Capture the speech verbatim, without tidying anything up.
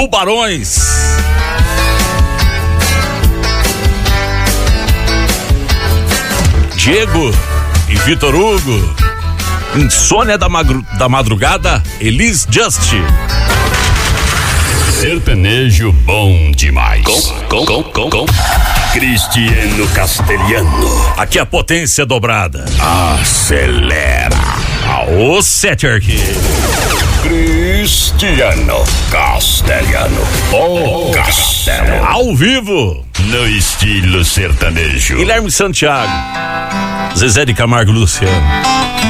Tubarões. Diego e Vitor Hugo. Insônia da, magru, da madrugada, Elis Just. Sertanejo bom demais. Com, com, com, com. Cristiano Castelhano. Aqui a potência dobrada. Acelera. Aô, sete aqui. Cristiano Castelhano. O Castelo. Ao vivo. No estilo sertanejo. Guilherme Santiago. Zezé de Camargo e Luciano.